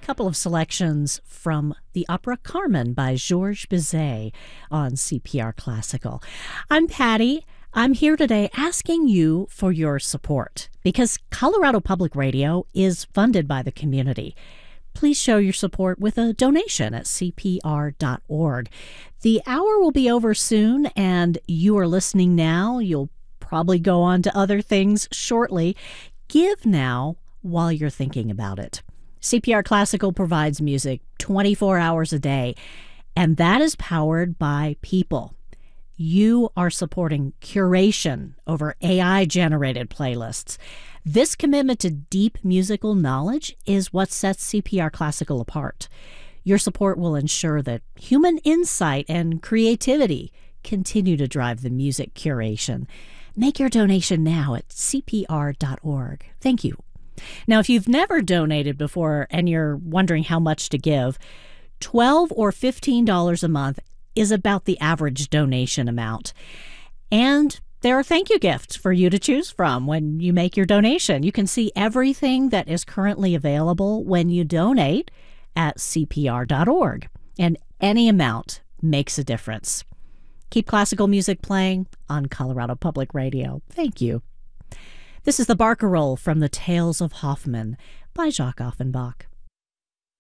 Couple of selections from the opera Carmen by Georges Bizet on CPR Classical. I'm Patty. I'm here today asking you for your support because Colorado Public Radio is funded by the community. Please show your support with a donation at cpr.org. The hour will be over soon, and you are listening now. You'll probably go on to other things shortly. Give now while you're thinking about it. CPR Classical provides music 24 hours a day, and that is powered by people. You are supporting curation over AI-generated playlists. This commitment to deep musical knowledge is what sets CPR Classical apart. Your support will ensure that human insight and creativity continue to drive the music curation. Make your donation now at cpr.org. Thank you. Now, if you've never donated before and you're wondering how much to give, $12 or $15 a month is about the average donation amount. And there are thank you gifts for you to choose from when you make your donation. You can see everything that is currently available when you donate at cpr.org. And any amount makes a difference. Keep classical music playing on Colorado Public Radio. Thank you. This is the Barcarolle from the Tales of Hoffmann by Jacques Offenbach.